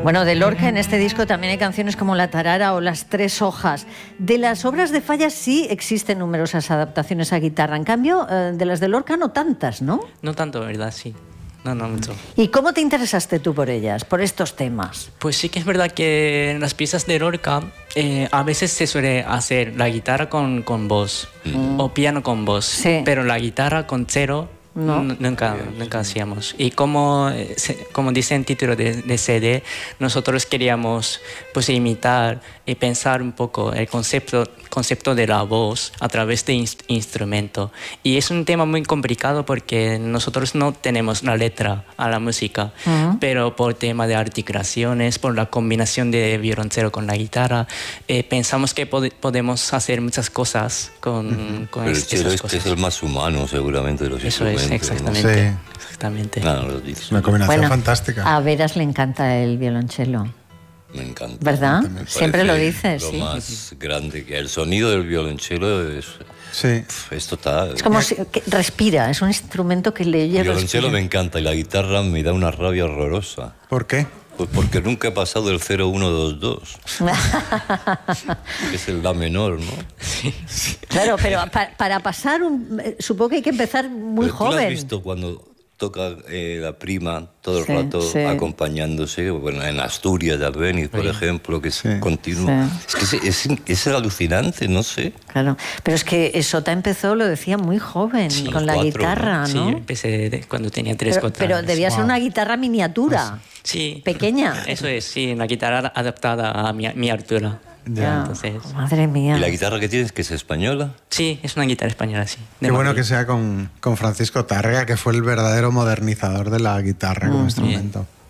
Bueno, de Lorca en este disco también hay canciones como La Tarara o Las Tres Hojas. De las obras de Falla sí existen numerosas adaptaciones a guitarra. En cambio, de las de Lorca no tantas, ¿no? No tanto, ¿verdad? Sí. No mucho. ¿Y cómo te interesaste tú por ellas, por estos temas? Pues sí que es verdad que en las piezas de Lorca a veces se suele hacer la guitarra con voz o piano con voz, sí. Pero la guitarra con cero nunca hacíamos. Y como dice el título de CD, nosotros queríamos pues imitar y pensar un poco el concepto de la voz a través de instrumento. Y es un tema muy complicado porque nosotros no tenemos la letra a la música, pero por tema de articulaciones, por la combinación de violoncelo con la guitarra, pensamos que podemos hacer muchas cosas con pero el cello es el más humano seguramente de los instrumentos. Exactamente. Sí. Exactamente. Una combinación fantástica. A Veras le encanta el violonchelo. Me encanta. ¿Verdad? Siempre lo dices, lo sí. más grande que el sonido del violonchelo es total. Es como si respira, es un instrumento que le lleva. El violonchelo me encanta y la guitarra me da una rabia horrorosa. ¿Por qué? Pues porque nunca he pasado el 0122. Es el La menor, ¿no? Sí. Claro, pero para pasar supongo que hay que empezar muy pero joven. ¿tú lo has visto cuando toca la prima todo el rato acompañándose? Bueno, en Asturias de Albéniz, por ejemplo, que es continuo. Sí. Es que es alucinante, no sé. Claro, pero es que Sota empezó, lo decía, muy joven, con la guitarra, ¿no? Sí, yo empecé cuando tenía 3 o 4 años. Pero debía ser una guitarra miniatura. Sí. Pequeña. Eso es, sí, una guitarra adaptada a mi altura. Ya. Entonces, madre mía. ¿Y la guitarra que tienes, que es española? Sí, es una guitarra española, sí. Qué bueno que sea con Francisco Tárrega, que fue el verdadero modernizador de la guitarra como instrumento.